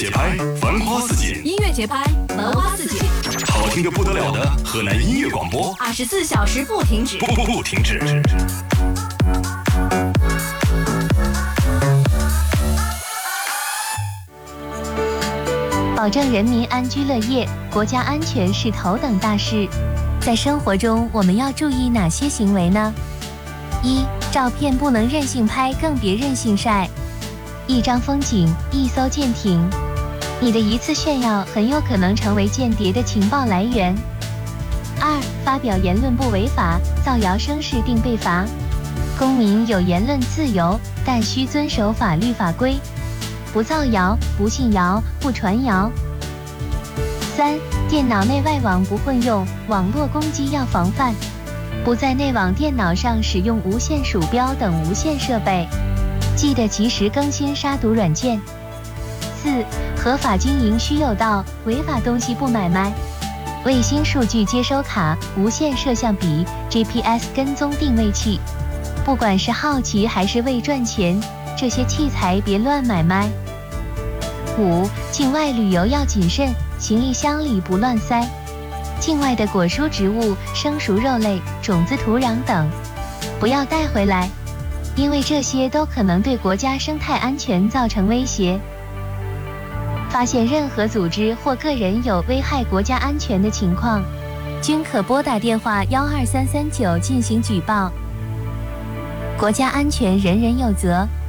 节拍，繁花似锦； 音乐节拍，繁花似锦； 好听的不得了的河南音乐广播 ，24小时不停止， 不停止。 保证人民安居乐业，国家安全是头等大事。在生活中，我们要注意哪些行为呢？一、照片不能任性拍，更别任性晒。一张风景，一艘舰艇，你的一次炫耀很有可能成为间谍的情报来源。二、发表言论不违法，造谣生事定被罚。公民有言论自由，但需遵守法律法规，不造谣，不信谣，不传谣。三、电脑内外网不混用，网络攻击要防范，不在内网电脑上使用无线鼠标等无线设备，记得及时更新杀毒软件。四、合法经营需有道，违法东西不买卖。卫星数据接收卡、无线摄像笔、GPS 跟踪定位器，不管是好奇还是为赚钱，这些器材别乱买卖。五、境外旅游要谨慎，行李箱里不乱塞。境外的果蔬植物、生熟肉类、种子、土壤等，不要带回来，因为这些都可能对国家生态安全造成威胁。发现任何组织或个人有危害国家安全的情况，均可拨打电话12339进行举报。国家安全人人有责。